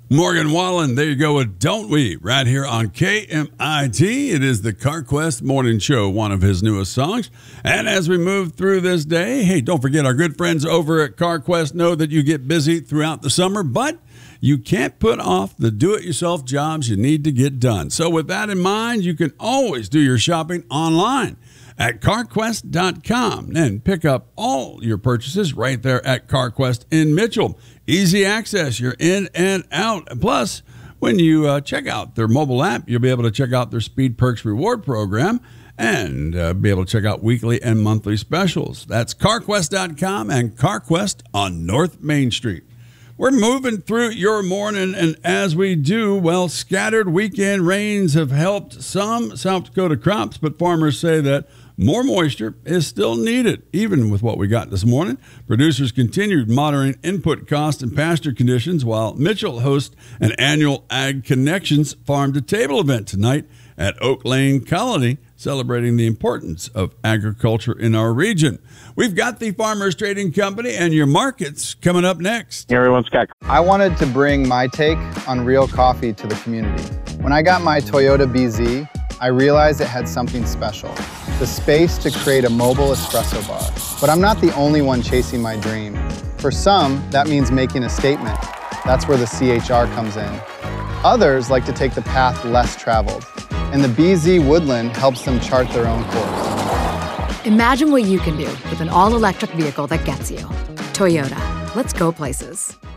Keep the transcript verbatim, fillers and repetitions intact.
Morgan Wallen, there you go with Don't We, right here on K M I T. It is the CarQuest Morning Show, one of his newest songs. And as we move through this day, hey, don't forget our good friends over at CarQuest know that you get busy throughout the summer, but you can't put off the do-it-yourself jobs you need to get done. So with that in mind, you can always do your shopping online at CarQuest dot com and pick up all your purchases right there at CarQuest in Mitchell. Easy access, you're in and out. Plus, when you uh, check out their mobile app, you'll be able to check out their Speed Perks reward program and uh, be able to check out weekly and monthly specials. That's CarQuest dot com and CarQuest on North Main Street. We're moving through your morning, and as we do, well, scattered weekend rains have helped some South Dakota crops, but farmers say that more moisture is still needed, even with what we got this morning. Producers continued monitoring input costs and pasture conditions, while Mitchell hosts an annual Ag Connections farm-to-table event tonight at Oak Lane Colony, celebrating the importance of agriculture in our region. We've got the Farmers Trading Company and your markets coming up next. Everyone's got. I wanted to bring my take on real coffee to the community. When I got my Toyota B Z, I realized it had something special, the space to create a mobile espresso bar. But I'm not the only one chasing my dream. For some, that means making a statement. That's where the C H R comes in. Others like to take the path less traveled, and the B Z Woodland helps them chart their own course. Imagine what you can do with an all-electric vehicle that gets you. Toyota. Let's go places.